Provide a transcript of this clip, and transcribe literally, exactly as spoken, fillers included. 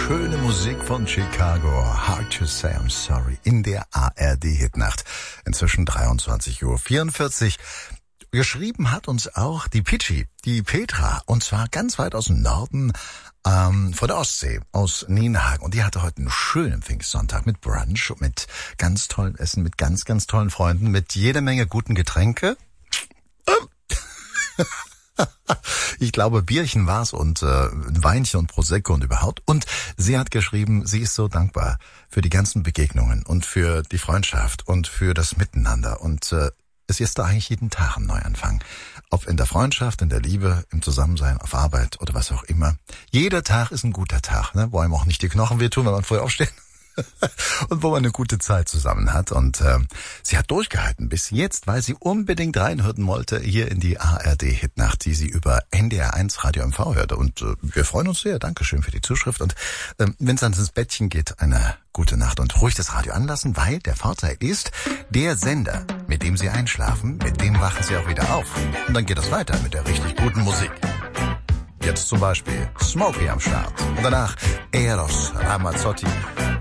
schöne Musik von Chicago. Hard to say I'm sorry. In der A R D-Hitnacht. Inzwischen dreiundzwanzig Uhr vierundvierzig. Geschrieben hat uns auch die Pichi, die Petra. Und zwar ganz weit aus dem Norden, ähm, von der Ostsee, aus Nienhagen. Und die hatte heute einen schönen Pfingstsonntag mit Brunch, mit ganz tollem Essen, mit ganz, ganz tollen Freunden, mit jeder Menge guten Getränke. Ich glaube, Bierchen war's und äh, Weinchen und Prosecco und überhaupt. Und sie hat geschrieben, sie ist so dankbar für die ganzen Begegnungen und für die Freundschaft und für das Miteinander. Und äh, es ist da eigentlich jeden Tag ein Neuanfang. Ob in der Freundschaft, in der Liebe, im Zusammensein, auf Arbeit oder was auch immer. Jeder Tag ist ein guter Tag, ne? Wo einem auch nicht die Knochen wehtun, wenn man früh aufsteht. Und wo man eine gute Zeit zusammen hat. Und äh, sie hat durchgehalten bis jetzt, weil sie unbedingt reinhören wollte hier in die A R D-Hitnacht, die sie über N D R eins Radio M V hörte. Und äh, wir freuen uns sehr. Dankeschön für die Zuschrift. Und äh, wenn es dann ins Bettchen geht, eine gute Nacht und ruhig das Radio anlassen, weil der Vorteil ist, der Sender, mit dem Sie einschlafen, mit dem wachen Sie auch wieder auf. Und dann geht es weiter mit der richtig guten Musik. Jetzt zum Beispiel Smokey am Start. Und danach Eros Ramazzotti